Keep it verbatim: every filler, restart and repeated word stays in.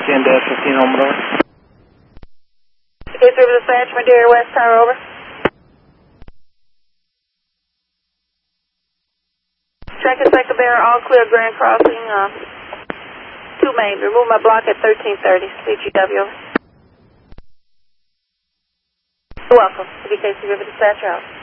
ten dash fifteen, home over. Case River Dispatch, Madeira West Tower, over. Track and Cycle Bear, all clear, Grand Crossing, uh, two main. Remove my block at thirteen thirty, C G W. You're welcome. Case River Dispatch out.